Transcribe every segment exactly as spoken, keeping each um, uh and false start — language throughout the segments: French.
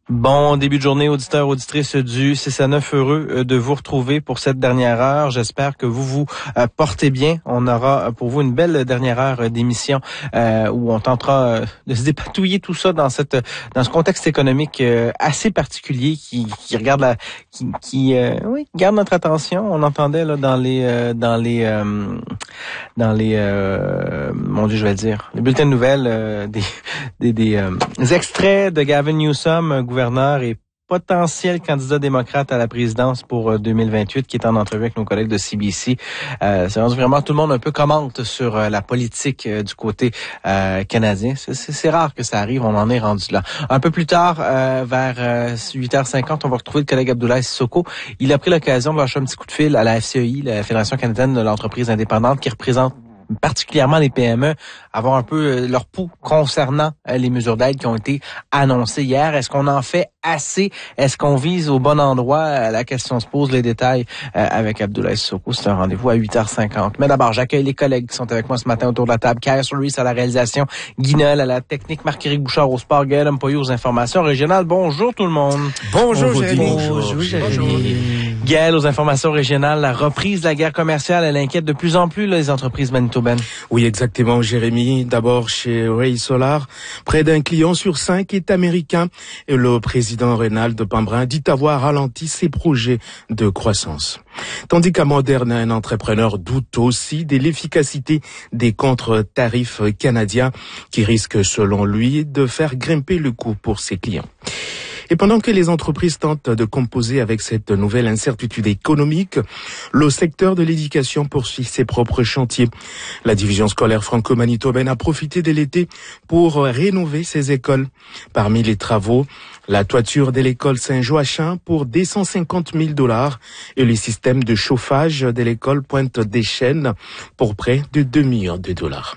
Bon début de journée, auditeurs, auditrices du six à neuf, heureux de vous retrouver pour cette dernière heure. J'espère que vous vous euh, portez bien. On aura pour vous une belle dernière heure d'émission euh, où on tentera euh, de se dépatouiller tout ça dans cette dans ce contexte économique euh, assez particulier qui, qui regarde la qui, qui euh, oui garde notre attention. On entendait là dans les euh, dans les euh, dans les euh, mon Dieu, je vais le dire, les bulletins de nouvelles euh, des des, des, euh, des extraits de Gavin Newsom, gouverneur et potentiel candidat démocrate à la présidence pour deux mille vingt-huit, qui est en entrevue avec nos collègues de C B C. Euh, c'est vraiment tout le monde un peu commente sur euh, la politique euh, du côté euh, canadien. C'est, c'est, c'est rare que ça arrive, on en est rendu là. Un peu plus tard, euh, vers euh, huit heures cinquante, on va retrouver le collègue Abdoulaye Sissoko. Il a pris l'occasion de lâcher un petit coup de fil à la F C E I, la Fédération canadienne de l'entreprise indépendante, qui représente particulièrement les P M E, avoir un peu leur pouls concernant les mesures d'aide qui ont été annoncées hier. Est-ce qu'on en fait assez? Est-ce qu'on vise au bon endroit? La question se pose, les détails avec Abdoulaye Sissoko. C'est un rendez-vous à huit heures cinquante. Mais d'abord, j'accueille les collègues qui sont avec moi ce matin autour de la table. Kaya Souris à la réalisation, Guy Noël à la technique, Marc-Éric Bouchard au sport, Gaël Mpoyo aux informations régionales. Bonjour tout le monde. Bonjour Jérémy. Bonjour Jérémy. Gaël aux informations régionales. La reprise de la guerre commerciale, elle inquiète de plus en plus là, les entreprises manitobaines. Oui, exactement, Jérémy. D'abord, chez Ray Solar, près d'un client sur cinq est américain et le président Reynald Pambrin dit avoir ralenti ses projets de croissance. Tandis qu'à Moderna, un entrepreneur doute aussi de l'efficacité des contre-tarifs canadiens qui risquent, selon lui, de faire grimper le coût pour ses clients. Et pendant que les entreprises tentent de composer avec cette nouvelle incertitude économique, le secteur de l'éducation poursuit ses propres chantiers. La division scolaire franco-manitobaine a profité de l'été pour rénover ses écoles. Parmi les travaux, la toiture de l'école Saint-Joachim pour deux cent cinquante mille dollars et le système de chauffage de l'école Pointe-des-Chênes pour près de deux millions de dollars.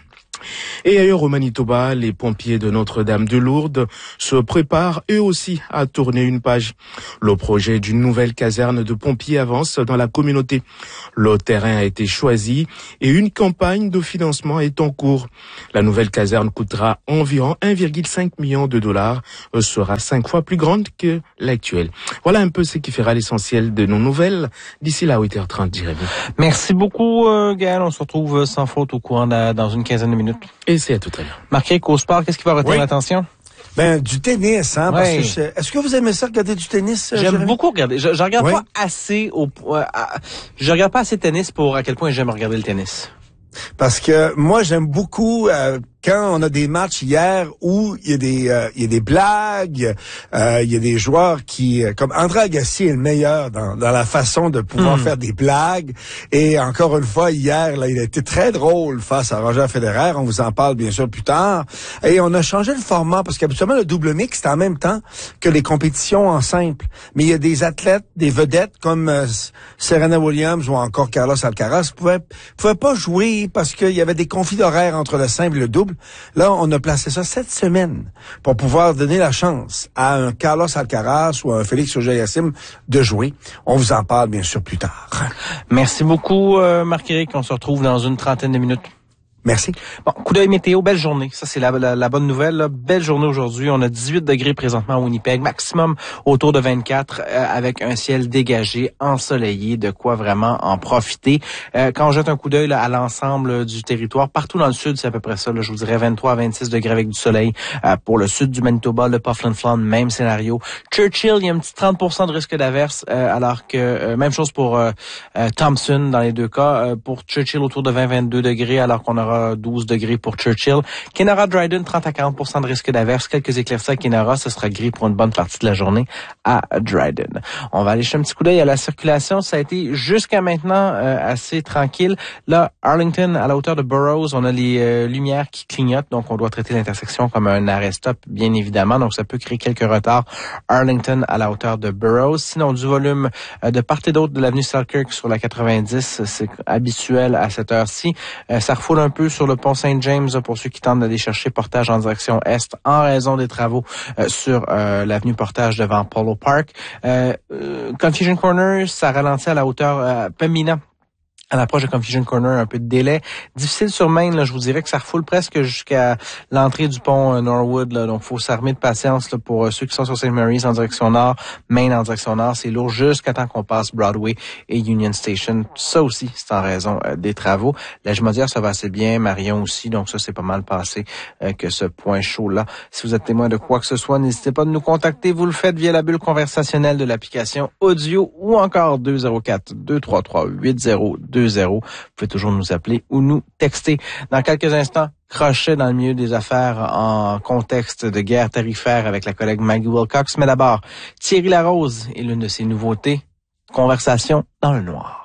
Et ailleurs au Manitoba, les pompiers de Notre-Dame de Lourdes se préparent eux aussi à tourner une page. Le projet d'une nouvelle caserne de pompiers avance dans la communauté. Le terrain a été choisi et une campagne de financement est en cours. La nouvelle caserne coûtera environ un virgule cinq million de dollars, sera cinq fois plus grande que l'actuelle. Voilà un peu ce qui fera l'essentiel de nos nouvelles d'ici là huit heures trente, Jérémy. Merci beaucoup, euh, Gaël. On se retrouve sans faute au courant de, dans une quinzaine de minutes. Et c'est à tout à l'heure. Marc-Éric, au sport, qu'est-ce qui va retenir oui. l'attention? Ben, du tennis, hein, parce oui. que je, est-ce que vous aimez ça, regarder du tennis? J'aime Jérémy? beaucoup regarder. Je, je regarde oui. pas assez au, euh, je regarde pas assez de tennis pour à quel point j'aime regarder le tennis. Parce que moi, j'aime beaucoup, euh, quand on a des matchs hier où il y a des euh, il y a des blagues, euh, il y a des joueurs qui, comme André Agassi est le meilleur dans, dans la façon de pouvoir mm. faire des blagues. Et encore une fois, hier, là, il a été très drôle face à Roger Federer. On vous en parle bien sûr plus tard. Et on a changé le format parce qu'habituellement, le double mix, c'est en même temps que les compétitions en simple. Mais il y a des athlètes, des vedettes comme euh, Serena Williams ou encore Carlos Alcaraz qui pouvaient, pouvaient pas jouer parce qu'il y avait des conflits d'horaires entre le simple et le double. Là, on a placé ça cette semaine pour pouvoir donner la chance à un Carlos Alcaraz ou à un Félix Auger-Aliassime de jouer. On vous en parle bien sûr plus tard. Merci beaucoup, euh, Marc-Éric. On se retrouve dans une trentaine de minutes. Merci. Bon, coup d'œil météo, belle journée. Ça, c'est la, la, la bonne nouvelle. Là. Belle journée aujourd'hui. On a dix-huit degrés présentement à Winnipeg, maximum autour de vingt-quatre, euh, avec un ciel dégagé, ensoleillé, de quoi vraiment en profiter. Euh, quand on jette un coup d'œil là, à l'ensemble du territoire, partout dans le sud, c'est à peu près ça. Là, je vous dirais vingt-trois à vingt-six degrés avec du soleil. Euh, pour le sud du Manitoba, le Puffland Flan, même scénario. Churchill, il y a un petit trente pour cent de risque d'averse, euh, alors que euh, même chose pour euh, euh, Thompson dans les deux cas. Euh, pour Churchill, autour de vingt à vingt-deux degrés, alors qu'on aura douze degrés pour Churchill. Kenora Dryden, trente à quarante pour cent de risque d'averse. Quelques éclaircies à Kenora. Ce sera gris pour une bonne partie de la journée à Dryden. On va aller jeter un petit coup d'œil à la circulation. Ça a été jusqu'à maintenant euh, assez tranquille. Là, Arlington, à la hauteur de Burroughs, on a les euh, lumières qui clignotent. Donc, on doit traiter l'intersection comme un arrêt-stop, bien évidemment. Donc, ça peut créer quelques retards. Arlington, à la hauteur de Burroughs. Sinon, du volume euh, de part et d'autre de l'avenue Selkirk sur la quatre-vingt-dix, c'est habituel à cette heure-ci. Euh, ça refoule un peu sur le pont Saint-James pour ceux qui tentent d'aller chercher Portage en direction est en raison des travaux euh, sur euh, l'avenue Portage devant Polo Park. Euh, euh, Confusion Corner, ça ralentit à la hauteur euh, Pembina à l'approche de Confusion Corner, un peu de délai. Difficile sur Main, là, je vous dirais que ça refoule presque jusqu'à l'entrée du pont euh, Norwood. Là, donc, faut s'armer de patience là, pour euh, ceux qui sont sur Saint Mary's en direction nord, Main en direction nord. C'est lourd jusqu'à temps qu'on passe Broadway et Union Station. Ça aussi, c'est en raison euh, des travaux. La Jumodière, ça va assez bien. Marion aussi. Donc, ça, c'est pas mal passé euh, que ce point chaud-là. Si vous êtes témoin de quoi que ce soit, n'hésitez pas de nous contacter. Vous le faites via la bulle conversationnelle de l'application audio ou encore deux zéro quatre, deux trois trois, huit zéro deux zéro. Vous pouvez toujours nous appeler ou nous texter. Dans quelques instants, crochet dans le milieu des affaires en contexte de guerre tarifaire avec la collègue Maggie Wilcox. Mais d'abord, Thierry Larose et l'une de ses nouveautés, Conversation dans le noir.